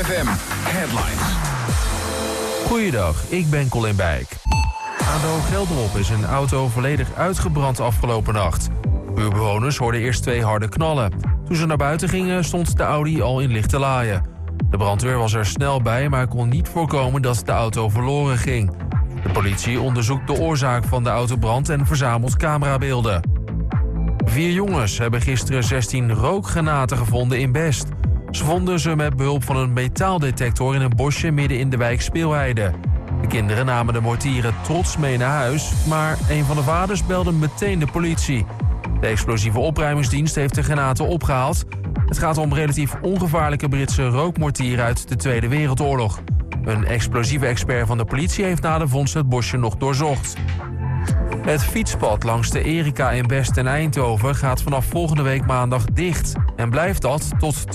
FM Headlines. Goeiedag, ik ben Colin Bijk. Aan de Hooggelderop is een auto volledig uitgebrand afgelopen nacht. Buurbewoners hoorden eerst 2 harde knallen. Toen ze naar buiten gingen stond de Audi al in lichte laaien. De brandweer was er snel bij, maar kon niet voorkomen dat de auto verloren ging. De politie onderzoekt de oorzaak van de autobrand en verzamelt camerabeelden. 4 jongens hebben gisteren 16 rookgranaten gevonden in Best. Ze vonden ze met behulp van een metaaldetector in een bosje midden in de wijk Speelheide. De kinderen namen de mortieren trots mee naar huis, maar een van de vaders belde meteen de politie. De explosieve opruimingsdienst heeft de granaten opgehaald. Het gaat om relatief ongevaarlijke Britse rookmortieren uit de Tweede Wereldoorlog. Een explosieve expert van de politie heeft na de vondst het bosje nog doorzocht. Het fietspad langs de Erika in Best en Eindhoven gaat vanaf volgende week maandag dicht. En blijft dat tot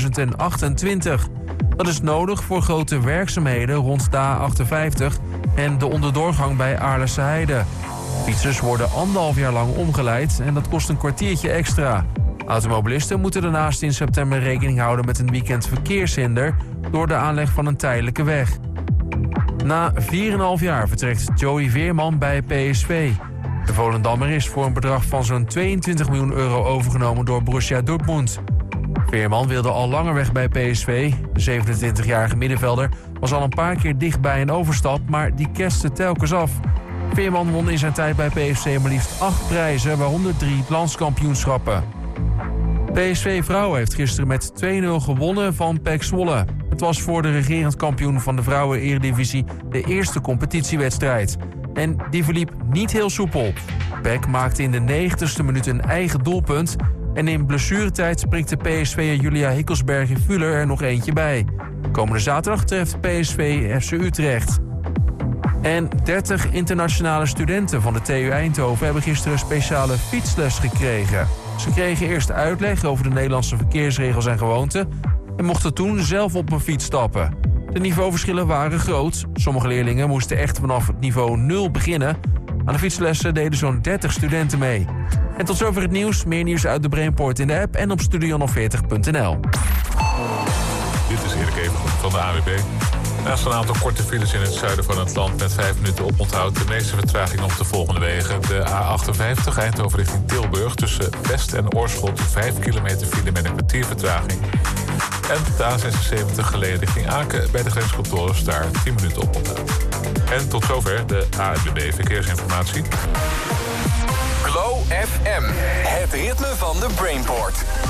2028. Dat is nodig voor grote werkzaamheden rond de A58 en de onderdoorgang bij Aarlense Heide. Fietsers worden 1,5 jaar lang omgeleid en dat kost een kwartiertje extra. Automobilisten moeten daarnaast in september rekening houden met een weekend verkeershinder door de aanleg van een tijdelijke weg. Na 4,5 jaar vertrekt Joey Veerman bij PSV. De Volendammer is voor een bedrag van zo'n 22 miljoen euro overgenomen door Borussia Dortmund. Veerman wilde al langer weg bij PSV. De 27-jarige middenvelder was al een paar keer dicht bij een overstap, maar die kestte telkens af. Veerman won in zijn tijd bij PSV maar liefst 8 prijzen, waaronder 3 landskampioenschappen. PSV Vrouwen heeft gisteren met 2-0 gewonnen van PEC Zwolle. Het was voor de regerend kampioen van de Vrouwen-Eredivisie de eerste competitiewedstrijd. En die verliep niet heel soepel. PEC maakte in de 90ste minuut een eigen doelpunt. En in blessuretijd prikte PSV'er Julia Hikkelsberger-Fuller er nog eentje bij. Komende zaterdag treft PSV FC Utrecht. En 30 internationale studenten van de TU Eindhoven hebben gisteren speciale fietsles gekregen. Ze kregen eerst uitleg over de Nederlandse verkeersregels en gewoonten en mochten toen zelf op een fiets stappen. De niveauverschillen waren groot. Sommige leerlingen moesten echt vanaf het niveau 0 beginnen. Aan de fietslessen deden zo'n 30 studenten mee. En tot zover het nieuws. Meer nieuws uit de Brainport in de app en op studio40.nl. Dit is Erik Even van de AWB. Naast een aantal korte files in het zuiden van het land met 5 minuten oponthoud, de meeste vertraging op de volgende wegen. De A58 Eindhoven richting Tilburg tussen West en Oorschot 5 kilometer file met een kwartier vertraging. En de A76 geleden richting Aken bij de grenscontroles daar 10 minuten oponthoud. En tot zover de ANWB Verkeersinformatie. Glow FM, het ritme van de Brainport.